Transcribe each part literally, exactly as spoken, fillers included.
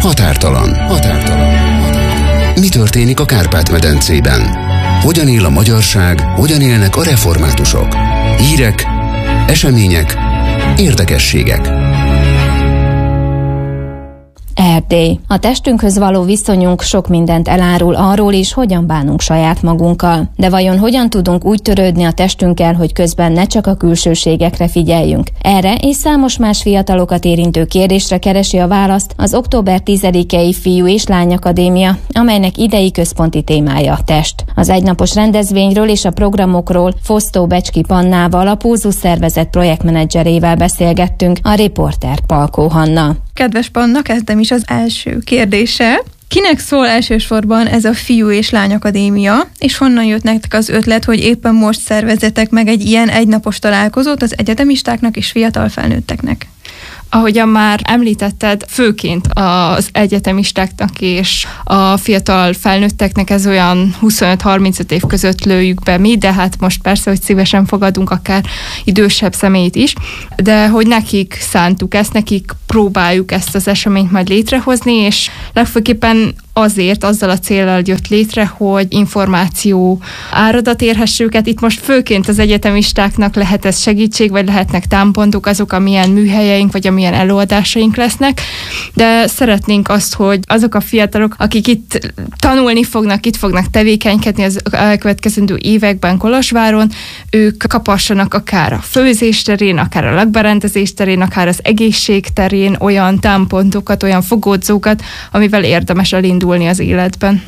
Határtalan. Határtalan. Mi történik a Kárpát-medencében? Hogyan él a magyarság, hogyan élnek a reformátusok? Hírek, események, érdekességek. Erdély. A testünkhöz való viszonyunk sok mindent elárul arról is, hogyan bánunk saját magunkkal. De vajon hogyan tudunk úgy törődni a testünkkel, hogy közben ne csak a külsőségekre figyeljünk? Erre és számos más fiatalokat érintő kérdésre keresi a választ az október tizedikei Fiú és Lány Akadémia, amelynek idei központi témája a test. Az egynapos rendezvényről és a programokról Fosztó Becski Pannával, a Pózus szervezet projektmenedzserével beszélgettünk, a riporter Palkó Hanna. Kedves Panna, kezdem is az első kérdéssel. Kinek szól elsősorban ez a Fiú és Lány Akadémia, és honnan jött nektek az ötlet, hogy éppen most szervezzetek meg egy ilyen egynapos találkozót az egyetemistáknak és fiatal felnőtteknek? Ahogyan már említetted, főként az egyetemistáknak és a fiatal felnőtteknek ez olyan huszonöt-harmincöt év között lőjük be mi, de hát most persze, hogy szívesen fogadunk akár idősebb személyt is, de hogy nekik szántuk ezt, nekik próbáljuk ezt az eseményt majd létrehozni, és legfőképpen azért, azzal a céllal jött létre, hogy információ áradat érhesse őket. Itt most főként az egyetemistáknak lehet ez segítség, vagy lehetnek támpontok azok, amilyen műhelyeink, vagy amilyen előadásaink lesznek, de szeretnénk azt, hogy azok a fiatalok, akik itt tanulni fognak, itt fognak tevékenykedni az elkövetkezendő években Kolozsváron, ők kapassanak akár a főzés terén, akár a lakberendezés terén, akár az egészség terén olyan támpontokat, olyan fogódzókat, amivel érdemes elindulni az életben.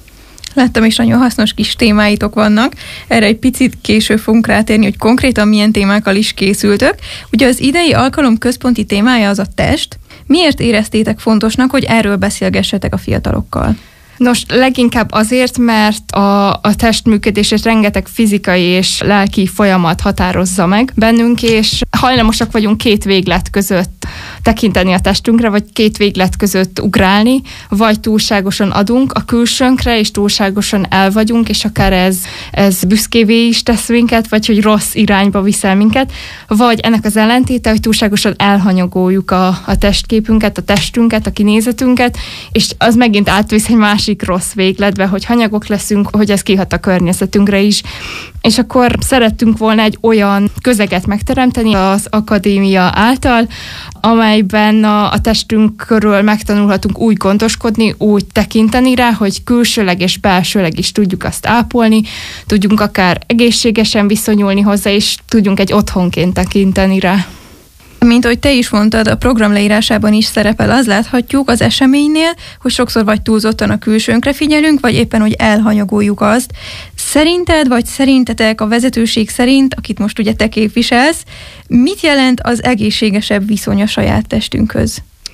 Láttam is, nagyon hasznos kis témáitok vannak. Erre egy picit később fogunk rátérni, hogy konkrétan milyen témákkal is készültök. Ugye az idei alkalom központi témája az a test. Miért éreztétek fontosnak, hogy erről beszélgessetek a fiatalokkal? Nos, leginkább azért, mert a, a testműködését rengeteg fizikai és lelki folyamat határozza meg bennünk, és hajlamosak vagyunk két véglet között tekinteni a testünkre, vagy két véglet között ugrálni, vagy túlságosan adunk a külsőnkre, és túlságosan el vagyunk, és akár ez, ez büszkévé is tesz minket, vagy hogy rossz irányba viszel minket, vagy ennek az ellentéte, hogy túlságosan elhanyagoljuk a, a testképünket, a testünket, a kinézetünket, és az megint átvisz egy másik rossz végletbe, hogy hanyagok leszünk, hogy ez kihat a környezetünkre is. És akkor szerettünk volna egy olyan közeget megteremteni az akadémia által, amelyben a, a testünk körül megtanulhatunk úgy gondoskodni, úgy tekinteni rá, hogy külsőleg és belsőleg is tudjuk azt ápolni, tudjunk akár egészségesen viszonyulni hozzá, és tudjunk egy otthonként tekinteni rá. Mint ahogy te is mondtad, a program leírásában is szerepel, az láthatjuk az eseménynél, hogy sokszor vagy túlzottan a külsőnkre figyelünk, vagy éppen, hogy elhanyagoljuk azt. Szerinted, vagy szerintetek a vezetőség szerint, akit most ugye te képviselsz, mit jelent az egészségesebb viszony a saját testünkhöz?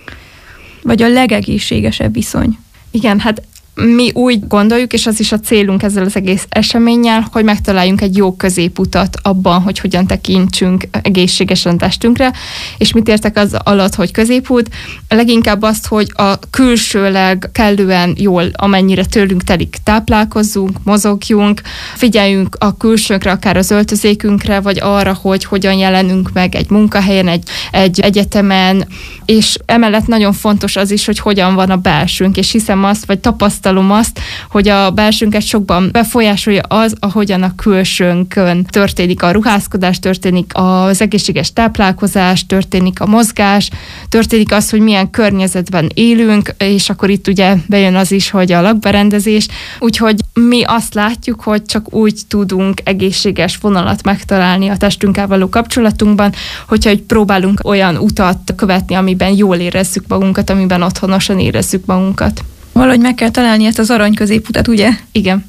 Vagy a legegészségesebb viszony? Igen, hát mi úgy gondoljuk, és az is a célunk ezzel az egész eseménnyel, hogy megtaláljunk egy jó középutat abban, hogy hogyan tekintsünk egészségesen testünkre, és mit értek az alatt, hogy középút? Leginkább azt, hogy a külsőleg kellően jól, amennyire tőlünk telik, táplálkozzunk, mozogjunk, figyeljünk a külsőnkre, akár az öltözékünkre, vagy arra, hogy hogyan jelenünk meg egy munkahelyen, egy, egy egyetemen, és emellett nagyon fontos az is, hogy hogyan van a belsőnk, és hiszem azt, vagy tapasztalom azt, hogy a belsőnket sokban befolyásolja az, ahogyan a külsőnkön történik a ruházkodás, történik az egészséges táplálkozás, történik a mozgás, történik az, hogy milyen környezetben élünk, és akkor itt ugye bejön az is, hogy a lakberendezés. Úgyhogy mi azt látjuk, hogy csak úgy tudunk egészséges vonalat megtalálni a testünkkel való kapcsolatunkban, hogyha hogy próbálunk olyan utat követni, amiben jól érezzük magunkat, amiben otthonosan érezzük magunkat. Valahogy meg kell találni ezt az arany középutat, ugye? Igen.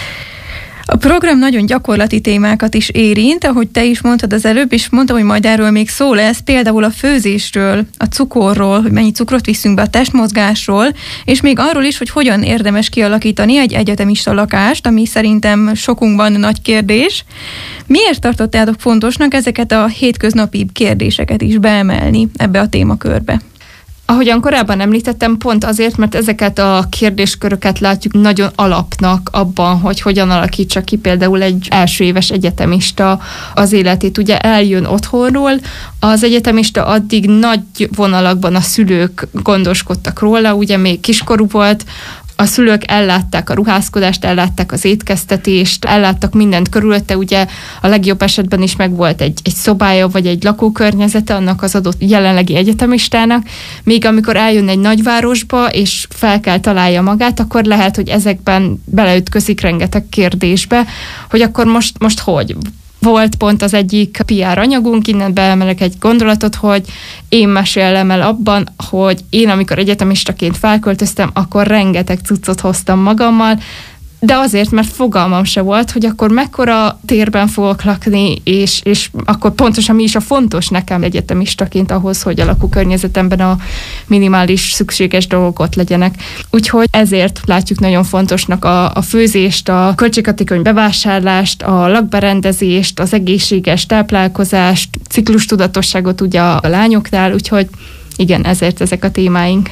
A program nagyon gyakorlati témákat is érint, ahogy te is mondtad az előbb, és mondtam, hogy majd erről még szó lesz, például a főzésről, a cukorról, hogy mennyi cukrot viszünk be, a testmozgásról, és még arról is, hogy hogyan érdemes kialakítani egy egyetemista lakást, ami szerintem sokunkban nagy kérdés. Miért tartottátok fontosnak ezeket a hétköznapi kérdéseket is beemelni ebbe a témakörbe? Ahogyan korábban említettem, pont azért, mert ezeket a kérdésköröket látjuk nagyon alapnak abban, hogy hogyan alakítsa ki például egy első éves egyetemista az életét. Ugye eljön otthonról, az egyetemista addig nagy vonalakban a szülők gondoskodtak róla, ugye még kiskorú volt, a szülők ellátták a ruházkodást, ellátták az étkeztetést, elláttak mindent körülötte, ugye a legjobb esetben is megvolt egy, egy szobája, vagy egy lakókörnyezete annak az adott jelenlegi egyetemistának, még amikor eljön egy nagyvárosba, és fel kell találja magát, akkor lehet, hogy ezekben beleütközik rengeteg kérdésbe, hogy akkor most, most hogy? Volt pont az egyik pé er anyagunk, innen beemelek egy gondolatot, hogy én mesélem el abban, hogy én amikor egyetemistaként felköltöztem, akkor rengeteg cuccot hoztam magammal, de azért, mert fogalmam se volt, hogy akkor mekkora térben fogok lakni, és, és akkor pontosan mi is a fontos nekem egyetemistaként ahhoz, hogy a lakókörnyezetemben a minimális szükséges dolgok ott legyenek. Úgyhogy ezért látjuk nagyon fontosnak a, a főzést, a költséghatékony bevásárlást, a lakberendezést, az egészséges táplálkozást, ciklustudatosságot ugye a lányoknál, úgyhogy igen, ezért ezek a témáink.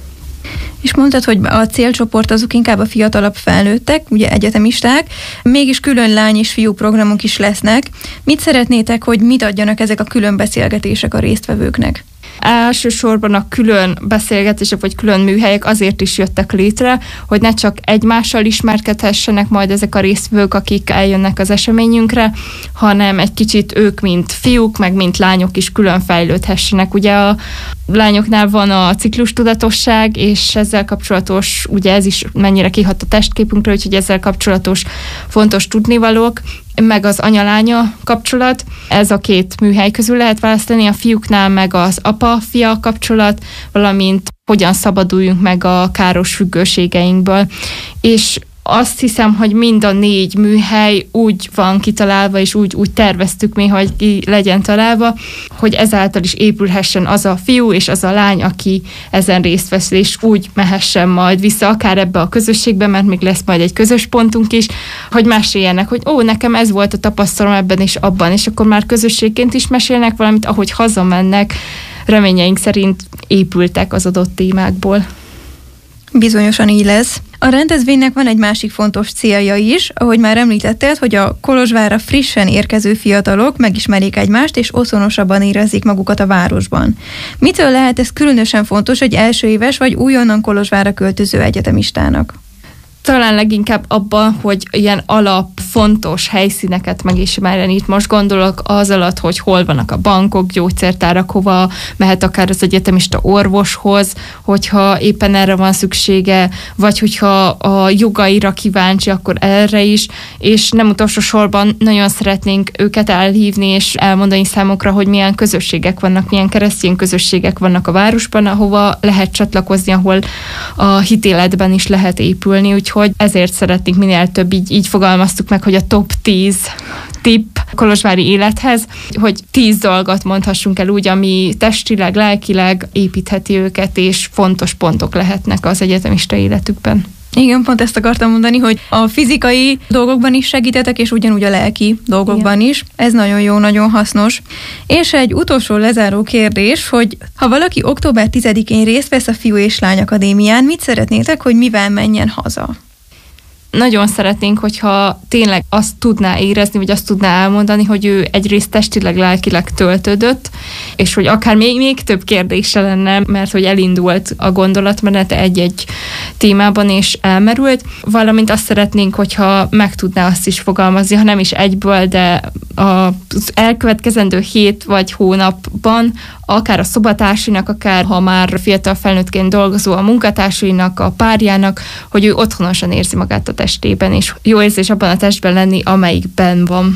És mondtad, hogy a célcsoport azok inkább a fiatalabb felnőttek, ugye egyetemisták, mégis külön lány és fiú programok is lesznek. Mit szeretnétek, hogy mit adjanak ezek a külön beszélgetések a résztvevőknek? Elsősorban a külön beszélgetések vagy külön műhelyek azért is jöttek létre, hogy ne csak egymással ismerkedhessenek majd ezek a résztvevők, akik eljönnek az eseményünkre, hanem egy kicsit ők, mint fiúk, meg mint lányok is külön fejlődhessenek. Ugye a lányoknál van a ciklustudatosság, és ezzel kapcsolatos, ugye ez is mennyire kihat a testképünkre, úgyhogy ezzel kapcsolatos fontos tudnivalók, meg az anya-lánya kapcsolat. Ez a két műhely közül lehet választani, a fiúknál meg az apa-fia kapcsolat, valamint hogyan szabaduljunk meg a káros függőségeinkből. És azt hiszem, hogy mind a négy műhely úgy van kitalálva, és úgy, úgy terveztük mi, hogy ki legyen találva, hogy ezáltal is épülhessen az a fiú és az a lány, aki ezen részt vesz, és úgy mehessen majd vissza, akár ebbe a közösségbe, mert még lesz majd egy közös pontunk is, hogy meséljenek, hogy ó, nekem ez volt a tapasztalom ebben és abban, és akkor már közösségként is mesélnek valamit, ahogy hazamennek, reményeink szerint épültek az adott témákból. Bizonyosan így lesz. A rendezvénynek van egy másik fontos célja is, ahogy már említetted, hogy a Kolozsvárra frissen érkező fiatalok megismerjék egymást, és otthonosabban érezzék magukat a városban. Mitől lehet ez különösen fontos egy első éves vagy újonnan Kolozsvárra költöző egyetemistának? Talán leginkább abban, hogy ilyen alap, fontos helyszíneket megismerjen. Itt most gondolok az alatt, hogy hol vannak a bankok, gyógyszertárak, hova mehet akár az egyetemista orvoshoz, hogyha éppen erre van szüksége, vagy hogyha a jogaira kíváncsi, akkor erre is, és nem utolsó sorban nagyon szeretnénk őket elhívni, és elmondani számukra, hogy milyen közösségek vannak, milyen keresztény közösségek vannak a városban, ahova lehet csatlakozni, ahol a hitéletben is lehet épülni, úgyhogy hogy ezért szeretnénk minél több, így, így fogalmaztuk meg, hogy a top tíz tipp kolozsvári élethez, hogy tíz dolgot mondhassunk el úgy, ami testileg, lelkileg építheti őket, és fontos pontok lehetnek az egyetemista életükben. Igen, pont ezt akartam mondani, hogy a fizikai dolgokban is segítetek, és ugyanúgy a lelki dolgokban Igen. is. Ez nagyon jó, nagyon hasznos. És egy utolsó lezáró kérdés, hogy ha valaki október tizedikén részt vesz a Fiú és Lány Akadémián, mit szeretnétek, hogy mivel menjen haza? Nagyon szeretnénk, hogyha tényleg azt tudná érezni, vagy azt tudná elmondani, hogy ő egyrészt testileg, lelkileg töltődött, és hogy akár még, még több kérdése lenne, mert hogy elindult a gondolatmenete egy-egy témában, és elmerült, valamint azt szeretnénk, hogyha meg tudná azt is fogalmazni, ha nem is egyből, de az elkövetkezendő hét vagy hónapban akár a szobatársinak, akár ha már fiatal felnőttként dolgozó a munkatársainak, a párjának, hogy ő otthonosan érzi magát a testében, és jó érzés abban a testben lenni, amelyikben van.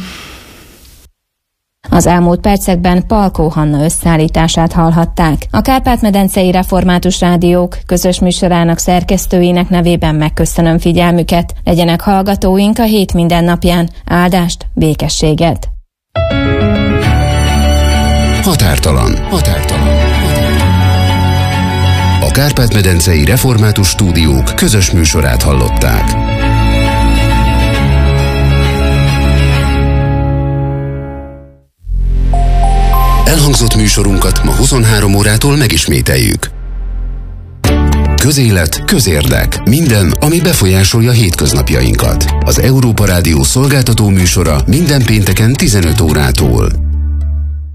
Az elmúlt percekben Palkó Hanna összeállítását hallhatták. A Kárpát-medencei Református Rádiók közös műsorának szerkesztőinek nevében megköszönöm figyelmüket. Legyenek hallgatóink a hét minden napján. Áldást, békességet! Határtalan. Határtalan. A Kárpát-medencei Református Stúdiók közös műsorát hallották. Elhangzott műsorunkat ma huszonhárom órától megismételjük. közélet, közérdek. Minden, ami befolyásolja hétköznapjainkat. Az Európa Rádió szolgáltató műsora minden pénteken tizenöt órától.